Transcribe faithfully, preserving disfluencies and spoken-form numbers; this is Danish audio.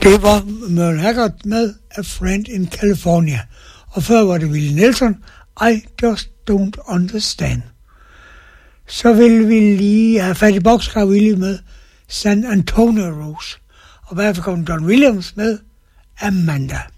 Det var Merle Haggard med A Friend in California. Og før var det Willie Nelson, I Just Don't Understand. Så vil vi lige have fat i Boxcar Willie med San Antonio Rose. Og bagefter kom John Williams med Amanda.